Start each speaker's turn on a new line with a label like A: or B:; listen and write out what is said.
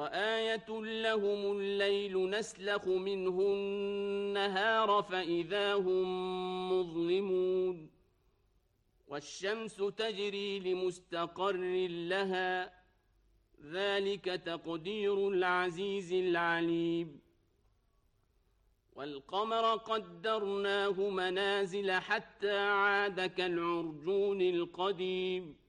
A: وآية لهم الليل نسلخ منه النهار فإذا هم مظلمون والشمس تجري لمستقر لها ذلك تقدير العزيز العليم والقمر قدرناه منازل حتى عاد كالعرجون القديم